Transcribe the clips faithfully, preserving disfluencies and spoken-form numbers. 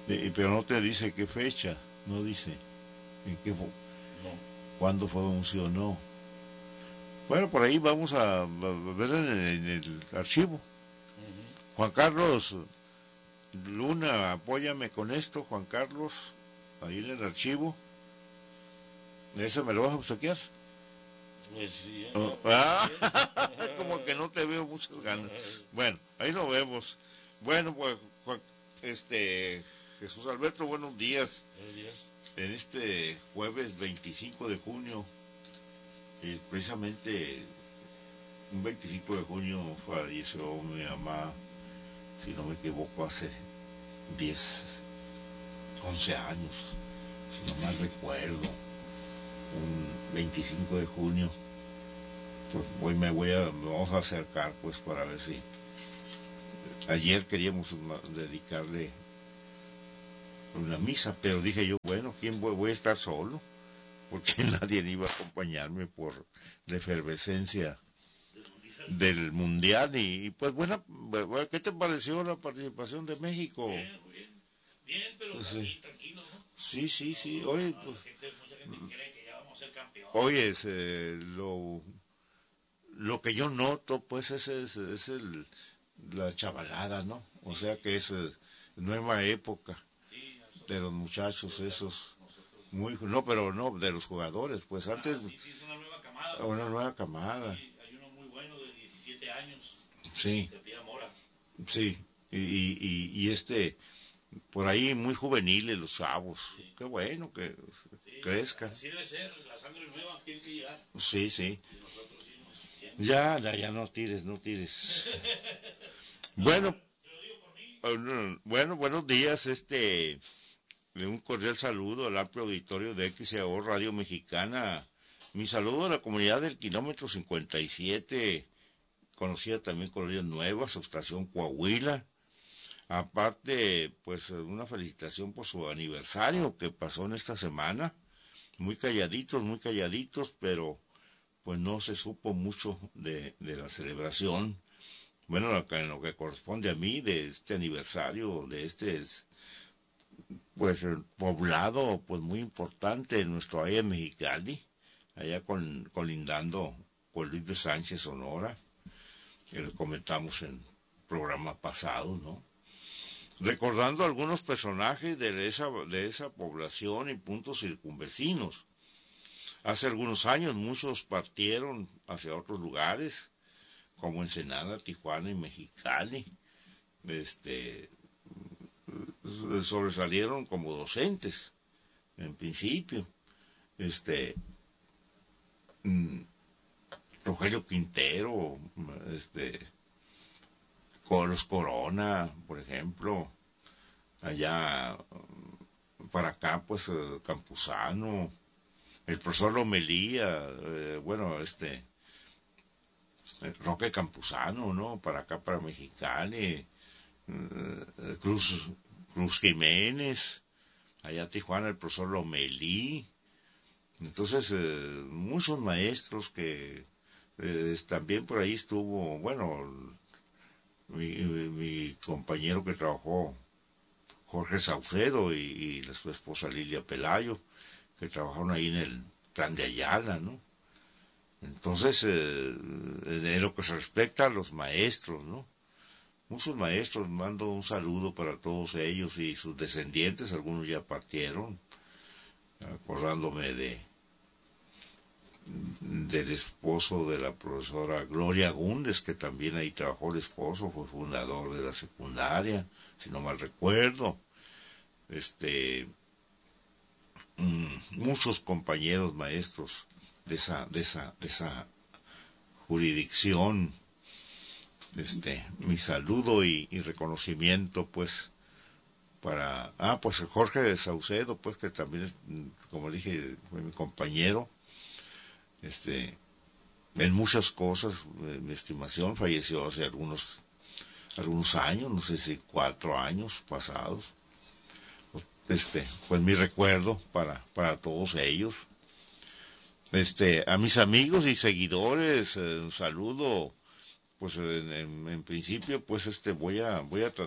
De- pero no te dice qué fecha, no dice en qué, fo- No. cuándo funcionó. Bueno, por ahí vamos a, a ver en, en el archivo. Ujú. Juan Carlos Luna, apóyame con esto, Juan Carlos, ahí en el archivo. ¿Eso me lo vas a obsequiar? Pues sí, ya, Oh, ya, ah, ya. como que no te veo muchas ganas. Bueno, ahí lo vemos. Bueno, pues, Juan- este, Jesús Alberto, buenos días. Buenos días. En este jueves veinticinco de junio, eh, precisamente un veinticinco de junio falleció mi mamá, si no me equivoco, hace diez, once años, si no mal recuerdo, un veinticinco de junio. Pues hoy me voy a, me vamos a acercar pues para ver si ayer queríamos ma- dedicarle una misa, pero dije yo, bueno, ¿quién voy, voy a estar solo? Porque nadie iba a acompañarme por la efervescencia del mundial y, y pues buena, bu- ¿qué te pareció la participación de México? Bien, bien. Bien, pero Sí. así, tranquilo, ¿no? Sí, sí, sí, No, oye, no, pues, la gente, mucha gente cree que ya vamos a ser campeones. oye, es, eh, lo, lo que yo noto, pues, es, es, es el, la chavalada, ¿no? O sea que es eh, nueva época Sí, nosotros, de los muchachos nosotros, esos, nosotros. muy, no, pero no, de los jugadores, pues Ah, antes, sí, sí, es una nueva camada. una nueva camada, Sí, hay uno muy bueno de diecisiete años, sí, se pide Mora. sí, y, y, y, y este, por ahí muy juveniles los chavos, Sí. qué bueno que Sí, crezcan, así debe ser, la sangre nueva tiene que llegar. sí, sí, Y nosotros sí nos bien. ya, ya, ya no tires, no tires. No, Bueno, te lo digo por mí. eh, no, bueno, buenos días, este, un cordial saludo al amplio auditorio de X E A O Radio Mexicana. Mi saludo a la comunidad del kilómetro cincuenta y siete, conocida también Colonia Nueva, Subestación Coahuila. Aparte, pues una felicitación por su aniversario que pasó en esta semana. Muy calladitos, muy calladitos, pero pues no se supo mucho de, de la celebración. Bueno, lo que, lo que corresponde a mí de este aniversario, de este pues el poblado pues muy importante en nuestro área de Mexicali, allá con, colindando con Luis de Sánchez, Sonora, que les comentamos en programas pasados, ¿no? Recordando algunos personajes de esa, de esa población y puntos circunvecinos. Hace algunos años muchos partieron hacia otros lugares, como Ensenada, Tijuana y Mexicali. Este, sobresalieron como docentes, en principio. Este, mm, Rogelio Quintero, este, Coros Corona, por ejemplo, allá mm, para acá, pues eh, Campuzano, el profesor Lomelía, eh, bueno, este, eh, Roque Campuzano, ¿no? Para acá, para Mexicali, eh, Cruz, Cruz Jiménez, allá Tijuana, el profesor Lomelí. Entonces, eh, muchos maestros que eh, también por ahí estuvo, bueno, mi, mi compañero que trabajó, Jorge Saucedo, y, y su esposa Lilia Pelayo, que trabajaron ahí en el plan de Ayala, ¿no? Entonces, eh, en lo que se respecta a los maestros, ¿no? Muchos maestros, mando un saludo para todos ellos y sus descendientes, algunos ya partieron, acordándome de del esposo de la profesora Gloria Gúndez, que también ahí trabajó el esposo, fue fundador de la secundaria, si no mal recuerdo. Este, mmm, muchos compañeros maestros de esa, de esa, de esa jurisdicción. Este, mi saludo y, y reconocimiento, pues, para, ah, pues Jorge Saucedo, pues, que también es, como dije, fue mi compañero, este, en muchas cosas, eh, mi estimación, falleció hace algunos, algunos años, no sé si cuatro años pasados. Este, pues mi recuerdo para, para todos ellos. Este, a mis amigos y seguidores, eh, un saludo, pues en, en, en principio, pues este, voy a, voy a,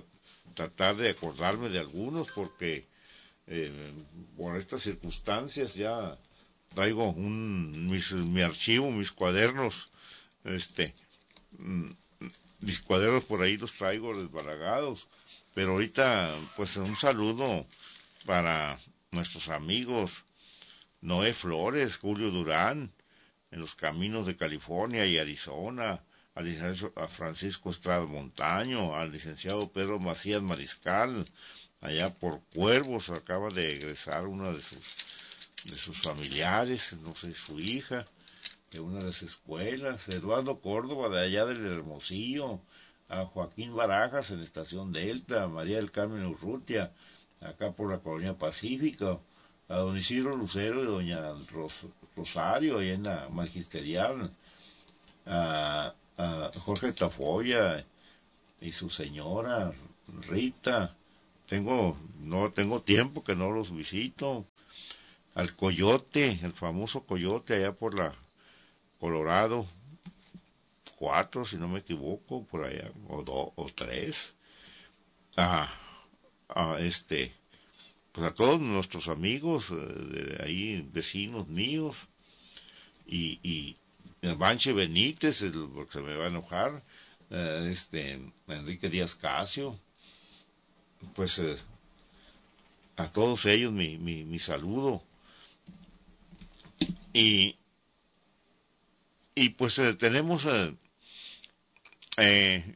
tratar de acordarme de algunos, porque eh, por estas circunstancias ya traigo un mis, mi archivo, mis cuadernos, este, mm, mis cuadernos por ahí los traigo desbaragados, pero ahorita pues un saludo para nuestros amigos Noé Flores, Julio Durán, en los caminos de California y Arizona, al licenciado a Francisco Estrada Montaño, al licenciado Pedro Macías Mariscal, allá por Cuervos, acaba de egresar una de sus, de sus familiares, no sé, su hija, de una de las escuelas, Eduardo Córdoba, de allá del Hermosillo, a Joaquín Barajas en Estación Delta, a María del Carmen Urrutia, acá por la Colonia Pacífica, a don Isidro Lucero y doña Ros- Rosario, ahí en la Magisterial, a, a Jorge Tafoya y su señora Rita. Tengo, no tengo tiempo que no los visito. Al Coyote, el famoso Coyote allá por la Colorado cuatro, si no me equivoco, por allá, o dos, o tres. A, a este, pues a todos nuestros amigos, eh, de ahí, vecinos míos, y, y Banche Benítez, el, porque se me va a enojar, eh, este, Enrique Díaz Casio, pues eh, a todos ellos mi, mi, mi saludo. Y, y pues eh, tenemos eh, eh,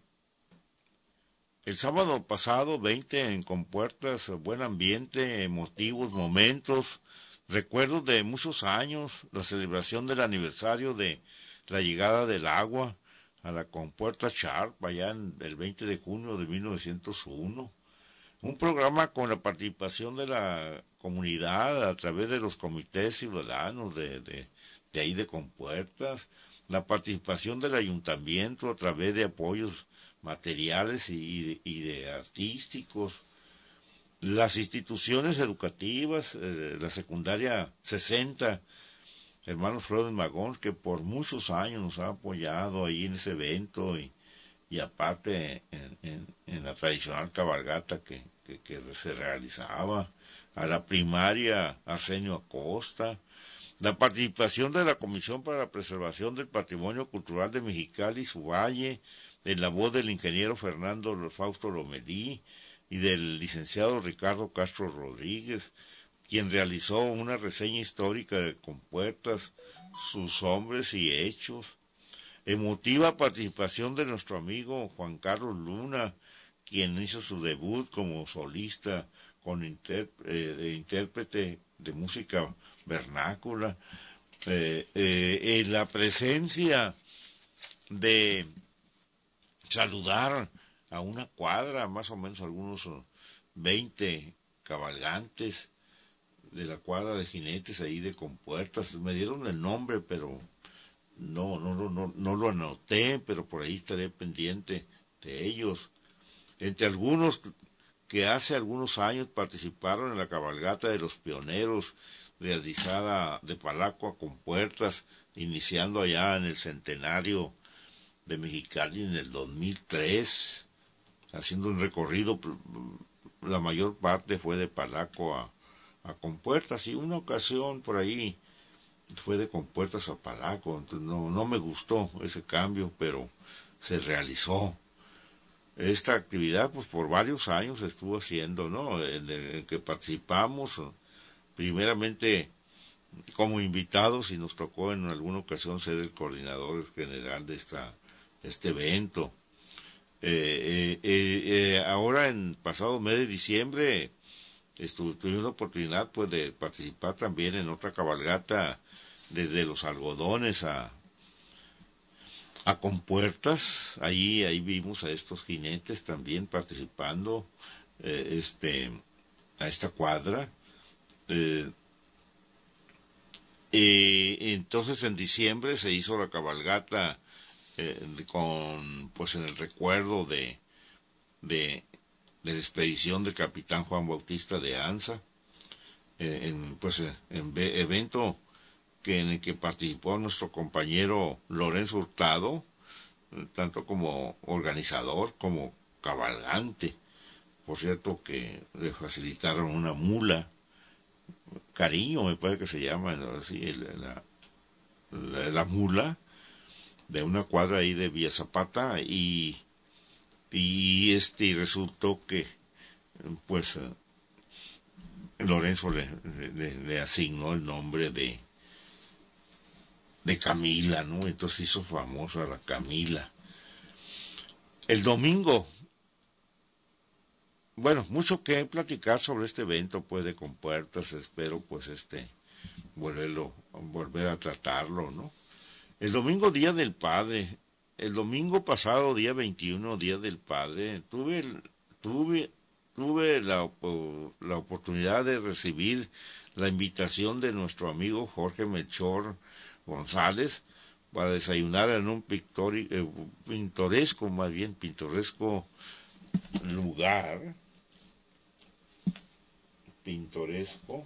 el sábado pasado, veinte en Compuertas, eh, buen ambiente, emotivos momentos, recuerdos de muchos años, la celebración del aniversario de la llegada del agua a la Compuerta Sharp, allá en el veinte de junio de mil novecientos uno. Un programa con la participación de la comunidad a través de los comités ciudadanos de, de, de ahí de Compuertas, la participación del ayuntamiento a través de apoyos materiales y, y, y de artísticos, las instituciones educativas, eh, la secundaria sesenta, hermanos Flores Magón, que por muchos años nos ha apoyado ahí en ese evento y, y aparte en, en, en la tradicional cabalgata que, que, que se realizaba, a la primaria Arsenio Acosta, la participación de la Comisión para la Preservación del Patrimonio Cultural de Mexicali y su valle, en la voz del ingeniero Fernando Fausto Lomelí y del licenciado Ricardo Castro Rodríguez, quien realizó una reseña histórica de Compuertas, sus hombres y hechos. Emotiva participación de nuestro amigo Juan Carlos Luna, quien hizo su debut como solista con inter, eh, de intérprete de música vernácula, eh, eh, en la presencia de saludar a una cuadra, más o menos algunos veinte cabalgantes de la cuadra de jinetes ahí de Compuertas. Me dieron el nombre, pero no, no, no, no, no lo anoté, pero por ahí estaré pendiente de ellos. Entre algunos que hace algunos años participaron en la cabalgata de los pioneros realizada de Palaco a Compuertas, iniciando allá en el centenario de Mexicali en el dos mil tres, haciendo un recorrido, la mayor parte fue de Palaco a, a Compuertas, y una ocasión por ahí fue de Compuertas a Palaco. Entonces no, no me gustó ese cambio, pero se realizó. Esta actividad pues por varios años se estuvo haciendo, ¿no? En, en que participamos primeramente como invitados y nos tocó en alguna ocasión ser el coordinador general de esta este evento. Eh, eh, eh, eh, ahora en pasado mes de diciembre estuve, tuve la oportunidad pues de participar también en otra cabalgata desde los algodones a a Compuertas. Ahí ahí vimos a estos jinetes también participando, eh, este a esta cuadra. Eh, y entonces en diciembre se hizo la cabalgata eh, con pues en el recuerdo de de de la expedición del capitán Juan Bautista de Anza, eh, en pues en, en evento que en el que participó nuestro compañero Lorenzo Hurtado, tanto como organizador como cabalgante. por cierto, que le facilitaron una mula, Cariño me parece que se llama, ¿no? Así, la, la, la mula, de una cuadra ahí de Villa Zapata, y, y este y resultó que, pues, Lorenzo le, le, le asignó el nombre de, de Camila, ¿no? Entonces hizo famosa la Camila. El domingo, bueno, mucho que platicar sobre este evento, pues, de Compuertas. Espero, pues, este, volverlo, volver a tratarlo, ¿no? El domingo, Día del Padre. El domingo pasado, día veintiuno, Día del Padre, tuve, tuve, tuve la, la oportunidad de recibir la invitación de nuestro amigo Jorge Melchor González para desayunar en un pictori, eh, pintoresco, más bien pintoresco lugar, pintoresco,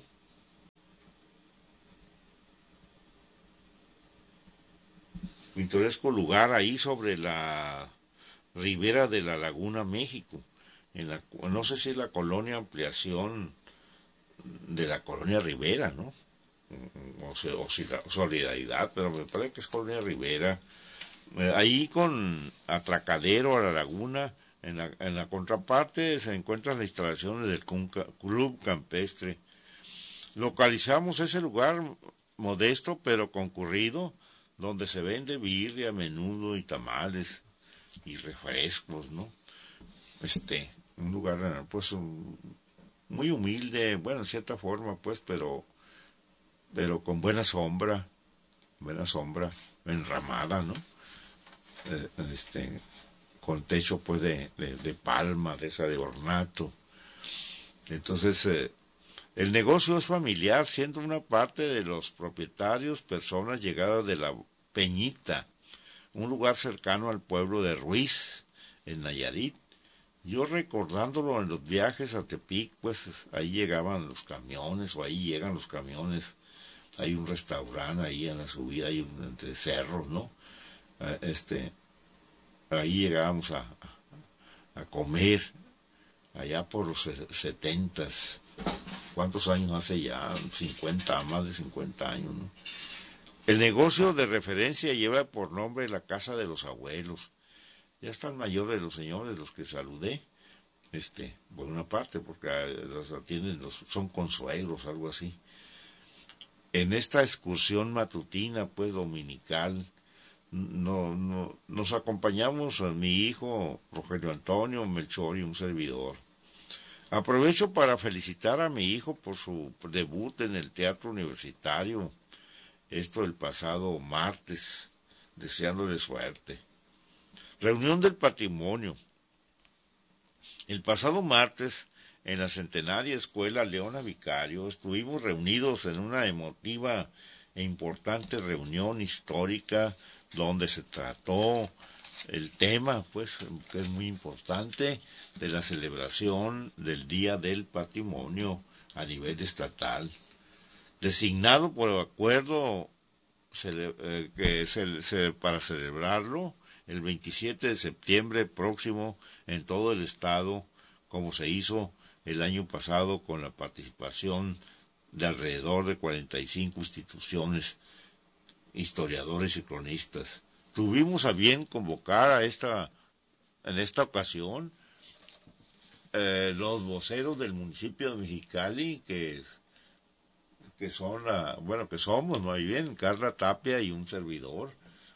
pintoresco lugar ahí sobre la ribera de la Laguna México, en la, no sé si es la colonia Ampliación de la colonia Rivera, ¿no? O, sea, o si la Solidaridad, pero me parece que es colonia Rivera. Eh, ahí con atracadero a la laguna, en la, en la contraparte se encuentran las instalaciones del Club Campestre. Localizamos ese lugar modesto pero concurrido, donde se vende birria, menudo y tamales y refrescos, ¿no? Este, un lugar, pues, un, muy humilde, bueno, en cierta forma, pues, pero, pero con buena sombra, buena sombra, enramada, ¿no? Eh, este, con techo, pues, de, de, de palma, de esa de ornato. Entonces, eh, el negocio es familiar, siendo una parte de los propietarios personas llegadas de la Peñita, un lugar cercano al pueblo de Ruiz, en Nayarit. Yo recordándolo en los viajes a Tepic, pues ahí llegaban los camiones, o ahí llegan los camiones. Hay un restaurante ahí en la subida, hay un, entre cerros, ¿no? Uh, este, ahí llegábamos a, a, a comer, allá por los setentas. ¿Cuántos años hace ya? cincuenta, más de cincuenta años, ¿no? El negocio de referencia lleva por nombre la Casa de los Abuelos. Ya están mayores los señores, los que saludé, este, por una parte, porque los atienden, los, son consuegros, algo así. En esta excursión matutina, pues, dominical, no, no, nos acompañamos a mi hijo Rogelio Antonio, Melchor y un servidor. Aprovecho para felicitar a mi hijo por su debut en el teatro universitario, esto el pasado martes, deseándole suerte. Reunión del patrimonio. El pasado martes, en la centenaria escuela Leona Vicario, estuvimos reunidos en una emotiva e importante reunión histórica donde se trató el tema, pues, que es muy importante, de la celebración del Día del Patrimonio a nivel estatal, designado por acuerdo cele, eh, que se, se, para celebrarlo el veintisiete de septiembre próximo en todo el estado, como se hizo el año pasado con la participación de alrededor de cuarenta y cinco instituciones, historiadores y cronistas. Tuvimos a bien convocar a esta, en esta ocasión, eh, los voceros del municipio de Mexicali, que, que son, la, bueno, que somos, más bien, Carla Tapia y un servidor,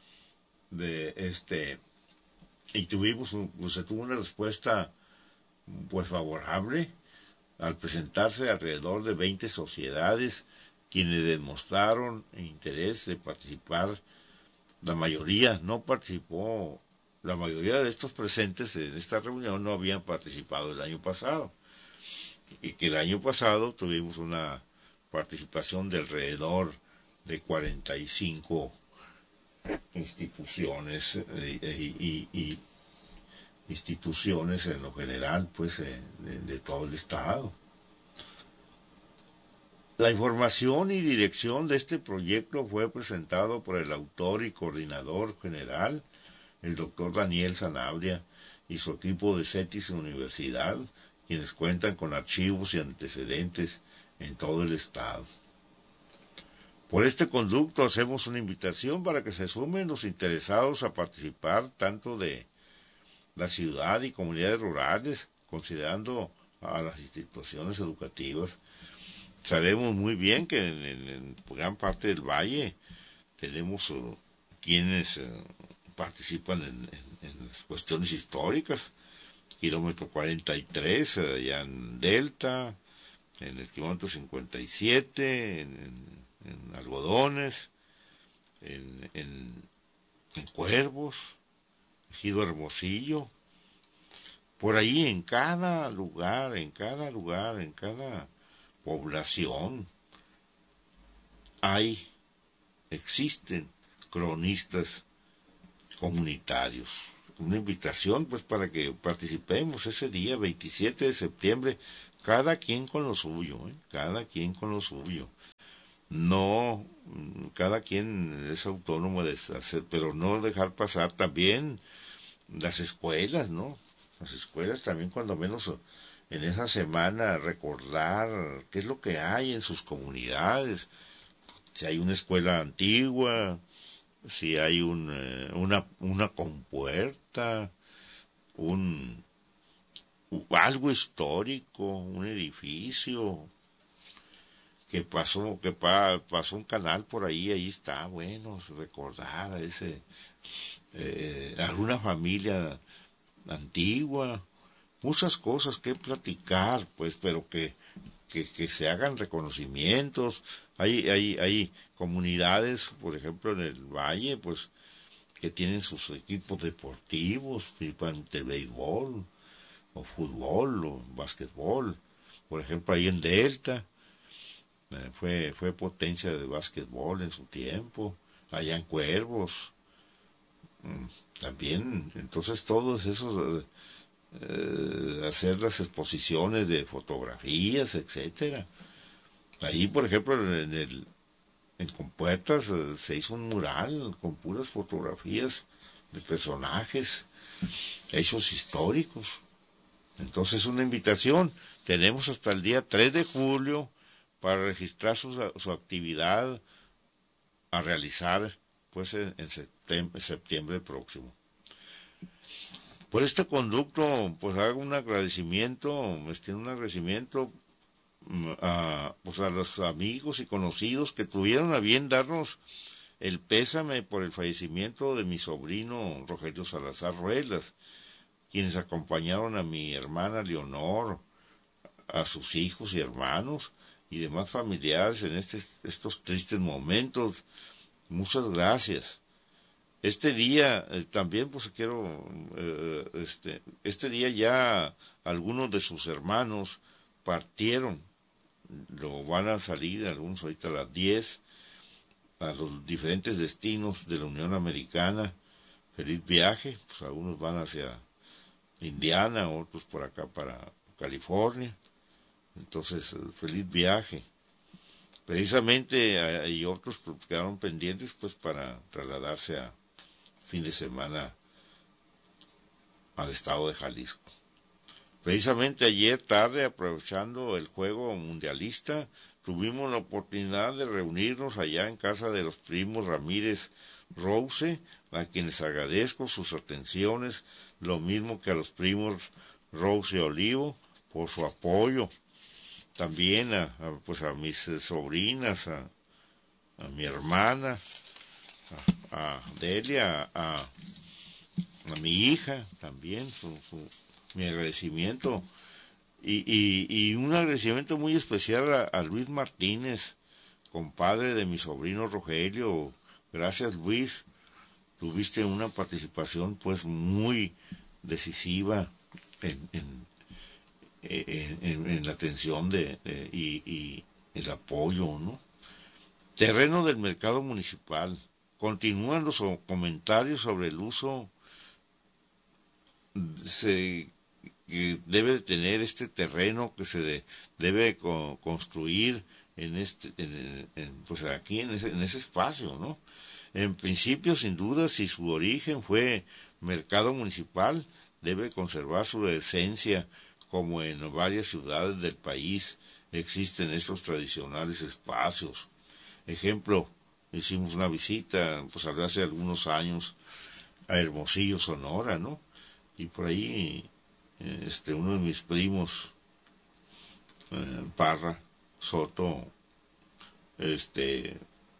de este, y tuvimos, un, pues, se tuvo una respuesta, pues, favorable, al presentarse alrededor de veinte sociedades, quienes demostraron interés de participar. La mayoría no participó, la mayoría de estos presentes en esta reunión no habían participado el año pasado, y que el año pasado tuvimos una participación de alrededor de cuarenta y cinco instituciones y, y, y, y instituciones en lo general, pues, de, de todo el estado. La información y dirección de este proyecto fue presentado por el autor y coordinador general, el doctor Daniel Sanabria, y su equipo de CETIS Universidad, quienes cuentan con archivos y antecedentes en todo el estado. Por este conducto hacemos una invitación para que se sumen los interesados a participar tanto de la ciudad y comunidades rurales, considerando a las instituciones educativas. Sabemos muy bien que en, en, en gran parte del valle tenemos uh, quienes uh, participan en, en, en las cuestiones históricas. Kilómetro cuarenta y tres, uh, allá en Delta, en el kilómetro cincuenta y siete, en, en, en Algodones, en, en, en Cuervos, Ejido Hermosillo. Por ahí en cada lugar, en cada lugar, en cada población hay, existen cronistas comunitarios. Una invitación pues para que participemos ese día veintisiete de septiembre, cada quien con lo suyo, ¿eh? cada quien con lo suyo. No, cada quien es autónomo de hacer, pero no dejar pasar también las escuelas, ¿no? Las escuelas también, cuando menos en esa semana, recordar qué es lo que hay en sus comunidades. Si hay una escuela antigua, si hay un, eh, una, una compuerta, un, algo histórico, un edificio que pasó, que pa, pasó un canal por ahí, ahí está, bueno, recordar a ese, eh, alguna familia antigua, muchas cosas que platicar, pues, pero que, que, que se hagan reconocimientos. Hay, hay, hay comunidades, por ejemplo, en el valle, pues, que tienen sus equipos deportivos, tipo de béisbol, o fútbol, o básquetbol. Por ejemplo, ahí en Delta, eh, fue, fue potencia de básquetbol en su tiempo, allá en Cuervos, también. Entonces todos esos, eh, hacer las exposiciones de fotografías, etcétera. Ahí, por ejemplo, en el en Compuertas eh, se hizo un mural con puras fotografías de personajes, hechos históricos. Entonces, una invitación. Tenemos hasta el día tres de julio para registrar su, su actividad a realizar pues en, en septiembre, septiembre próximo. Por este conducto, pues hago un agradecimiento, me extiendo un agradecimiento a, pues a los amigos y conocidos que tuvieron a bien darnos el pésame por el fallecimiento de mi sobrino Rogelio Salazar Ruelas, quienes acompañaron a mi hermana Leonor, a sus hijos y hermanos y demás familiares en este, estos tristes momentos. Muchas gracias. Este día eh, también pues quiero, eh, este, este día ya algunos de sus hermanos partieron, lo van a salir algunos ahorita a las diez, a los diferentes destinos de la Unión Americana. Feliz viaje, pues algunos van hacia Indiana, otros por acá para California. Entonces, feliz viaje. Precisamente, y otros pues, quedaron pendientes pues para trasladarse a fin de semana al estado de Jalisco. Precisamente ayer tarde, aprovechando el juego mundialista, tuvimos la oportunidad de reunirnos allá en casa de los primos Ramírez Rouse, a quienes agradezco sus atenciones, lo mismo que a los primos Rouse Olivo por su apoyo. También a, a, pues a mis eh, sobrinas, a, a mi hermana, a, a Delia, a, a mi hija también, su, su, mi agradecimiento. Y, y, y un agradecimiento muy especial a, a Luis Martínez, compadre de mi sobrino Rogelio. Gracias, Luis. Tuviste una participación pues muy decisiva en, en En, en, en la atención de, de y, y el apoyo, ¿no? Terreno del mercado municipal. Continúan los comentarios sobre el uso se que debe de tener este terreno que se de, debe co, construir en este en, en, pues aquí en ese, en ese espacio, ¿no? En principio, sin duda, si su origen fue mercado municipal, debe conservar su esencia como en varias ciudades del país existen estos tradicionales espacios. Ejemplo, hicimos una visita, pues hace algunos años, a Hermosillo, Sonora, ¿no? Y por ahí, este, uno de mis primos, eh, Parra Soto, este,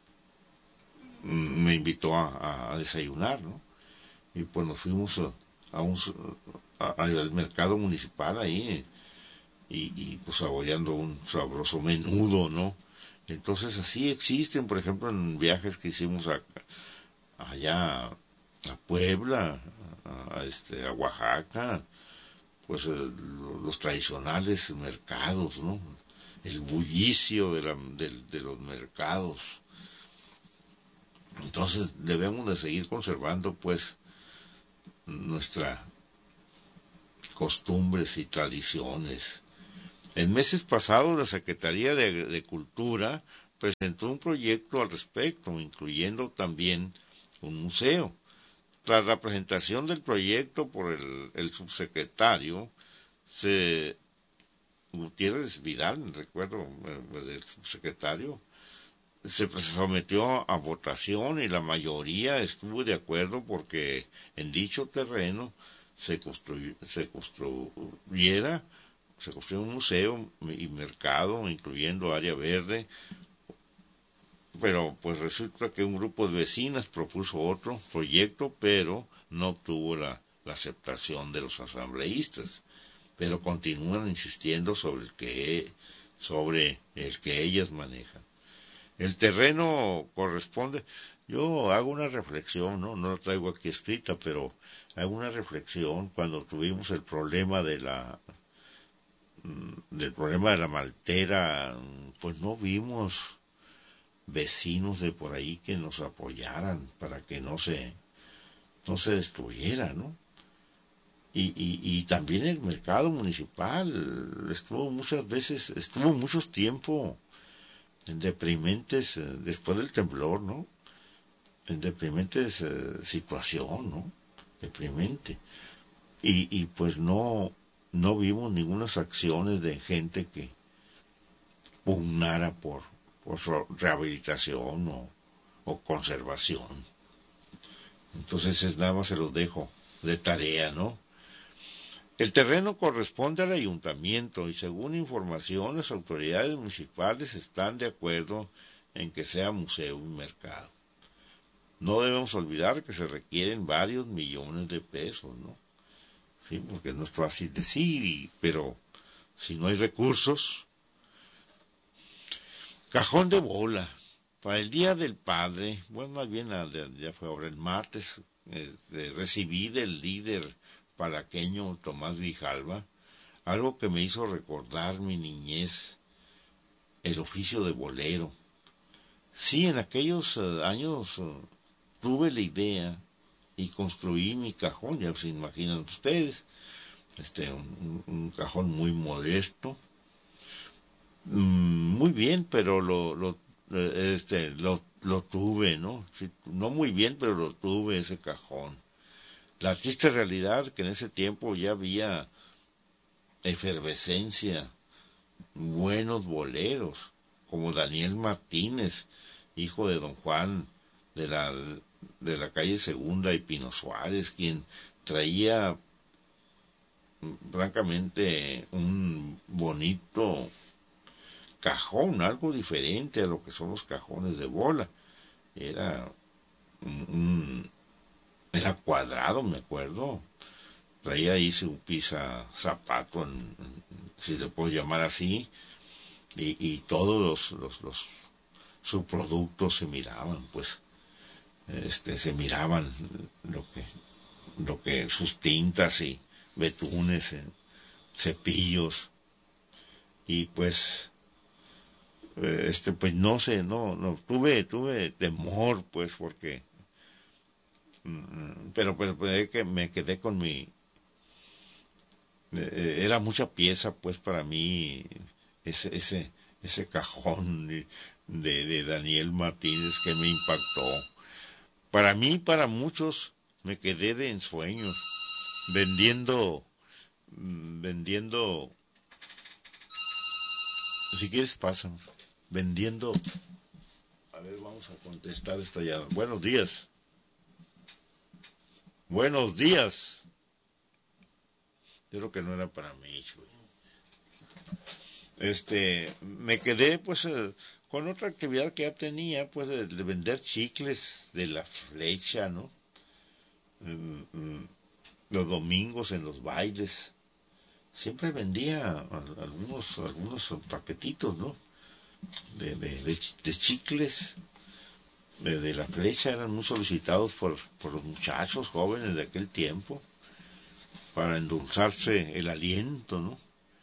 me invitó a, a desayunar, ¿no? Y pues nos fuimos a, a un, a, al mercado municipal ahí, y, y pues saboreando un sabroso menudo, ¿no? Entonces así existen, por ejemplo, en viajes que hicimos a, allá a Puebla, a, a, este, a Oaxaca, pues eh, los tradicionales mercados, ¿no? El bullicio de, la, de, de los mercados. Entonces debemos de seguir conservando, pues, nuestras costumbres y tradiciones. En meses pasados, la Secretaría de, de Cultura presentó un proyecto al respecto, incluyendo también un museo. Tras la presentación del proyecto por el, el subsecretario, se, Gutiérrez Vidal, recuerdo, el subsecretario, se sometió a votación y la mayoría estuvo de acuerdo porque en dicho terreno se, construy, se construyera, se construyó un museo y mercado, incluyendo área verde, pero pues resulta que un grupo de vecinas propuso otro proyecto, pero no obtuvo la, la aceptación de los asambleístas, pero continúan insistiendo sobre el que, sobre el que ellas manejan. El terreno corresponde, yo hago una reflexión, no, no la traigo aquí escrita, pero hago una reflexión cuando tuvimos el problema de la, del problema de la maltera, pues no vimos vecinos de por ahí que nos apoyaran para que no se, no se destruyera, ¿no? Y, y, y también el mercado municipal estuvo muchas veces, estuvo muchos tiempo en deprimentes, eh, después del temblor, ¿no? En deprimentes eh, situación, ¿no? Deprimente. Y, y pues no, no vimos ninguna acciones de gente que pugnara por, por su rehabilitación o, o conservación. Entonces es nada más se los dejo de tarea, ¿no? El terreno corresponde al ayuntamiento y según información las autoridades municipales están de acuerdo en que sea museo y mercado. No debemos olvidar que se requieren varios millones de pesos, ¿no? Sí, porque no es fácil decir, pero si no hay recursos. Cajón de bola. Para el Día del Padre, bueno, más bien ya fue ahora el martes, eh, recibí del líder palaqueño Tomás Grijalva algo que me hizo recordar mi niñez, el oficio de bolero. Sí, en aquellos uh, años uh, tuve la idea y construí mi cajón, ya se imaginan ustedes, este, un, un cajón muy modesto, mm, muy bien, pero lo, lo, este, lo, lo tuve, ¿no? Sí, no muy bien, pero lo tuve ese cajón. La triste realidad que en ese tiempo ya había efervescencia, buenos boleros, como Daniel Martínez, hijo de don Juan, de la, de la calle Segunda y Pino Suárez, quien traía francamente un bonito cajón, algo diferente a lo que son los cajones de bola. Era un, un era cuadrado, me acuerdo. Traía ahí su pisa zapato, en, si se puede llamar así, y, y todos los, los, los subproductos se miraban, pues, este, se miraban lo que, lo que sus tintas y betunes, eh, cepillos, y pues, este, pues no sé, no, no, tuve, tuve temor, pues, porque, pero pues, pues que me quedé con mi, eh, era mucha pieza, pues, para mí, ese, ese, ese cajón de, de Daniel Martínez que me impactó. Para mí, para muchos, me quedé de ensueños, vendiendo mm, vendiendo, si quieres pasa, vendiendo, a ver, vamos a contestar esta llamada. Buenos días. Buenos días. Yo creo que no era para mí, Chuy. Este, me quedé pues eh, con otra actividad que ya tenía, pues de, de vender chicles de la Flecha, ¿no? Mm, mm, los domingos en los bailes. Siempre vendía al- algunos, algunos paquetitos, ¿no? De, de, de, ch- de chicles de, de la Flecha, eran muy solicitados por, por los muchachos jóvenes de aquel tiempo, para endulzarse el aliento, ¿no?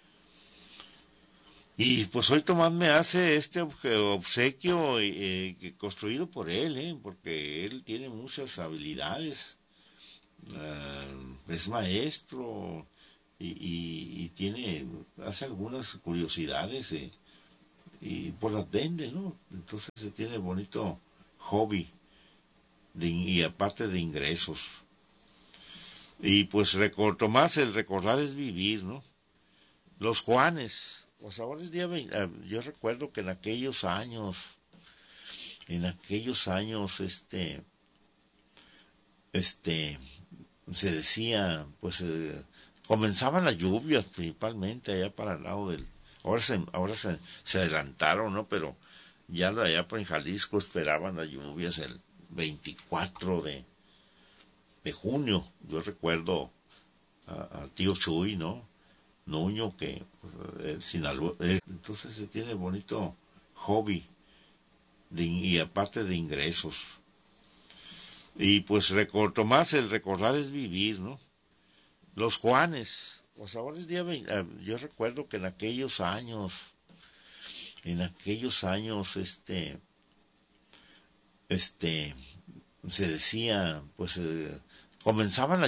Y pues hoy Tomás me hace este obje- obsequio eh, que- construido por él, ¿eh? Porque él tiene muchas habilidades, ah, es maestro y, y- y tiene, hace algunas curiosidades eh, y pues las vende, ¿no? Entonces se tiene bonito hobby de in- y aparte de ingresos. Y pues recor- Tomás, el recordar es vivir, ¿no? Los Juanes, pues ahora el día, vein- ah, yo recuerdo que en aquellos años, en aquellos años, este, este, se decía, pues, eh, comenzaban las lluvias principalmente allá para el lado del, ahora se, ahora se, se adelantaron, ¿no? Pero ya lo allá por en Jalisco esperaban las lluvias el veinticuatro de, de junio. Yo recuerdo a- al tío Chuy, ¿no? Nuño, que pues, eh, Sinaloa, eh, entonces se tiene bonito hobby de in- y aparte de ingresos. Y pues recor- Tomás, el recordar es vivir, ¿no? Los Juanes, pues ahora el día, vein- ah, yo recuerdo que en aquellos años, en aquellos años, este, este, se decía, pues, eh, comenzaban las